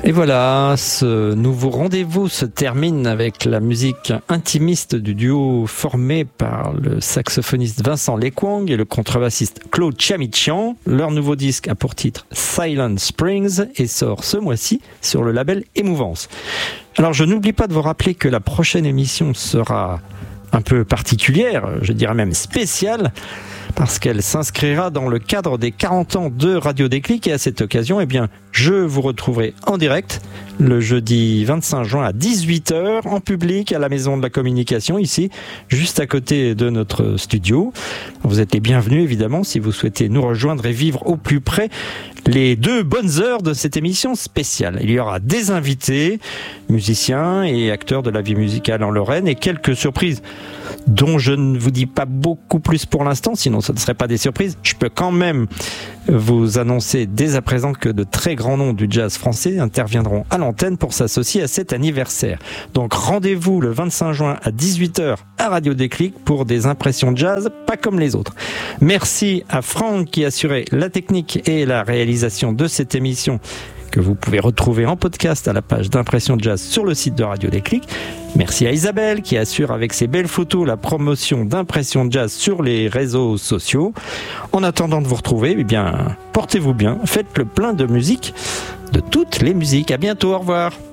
Et voilà, ce nouveau rendez-vous se termine avec la musique intimiste du duo formé par le saxophoniste Vincent Lekwang et le contrebassiste Claude Chamichian. Leur nouveau disque a pour titre Silent Springs et sort ce mois-ci sur le label Émouvance. Alors je n'oublie pas de vous rappeler que la prochaine émission sera un peu particulière, je dirais même spéciale, parce qu'elle s'inscrira dans le cadre des 40 ans de Radio Déclic et à cette occasion, je vous retrouverai en direct le jeudi 25 juin à 18h en public à la Maison de la Communication, ici, juste à côté de notre studio. Vous êtes les bienvenus évidemment si vous souhaitez nous rejoindre et vivre au plus près les 2 bonnes heures de cette émission spéciale. Il y aura des invités, musiciens et acteurs de la vie musicale en Lorraine et quelques surprises dont je ne vous dis pas beaucoup plus pour l'instant, sinon ce ne serait pas des surprises. Je peux quand même vous annoncer dès à présent que de très grands noms du jazz français interviendront à l'antenne pour s'associer à cet anniversaire. Donc rendez-vous le 25 juin à 18h à Radio Déclic pour des impressions jazz pas comme les autres. Merci à Franck qui assurait la technique et la réalisation de cette émission que vous pouvez retrouver en podcast à la page d'Impression Jazz sur le site de Radio Déclic. Merci à Isabelle qui assure avec ses belles photos la promotion d'Impression Jazz sur les réseaux sociaux. En attendant de vous retrouver, portez-vous bien, faites le plein de musique, de toutes les musiques. À bientôt, au revoir.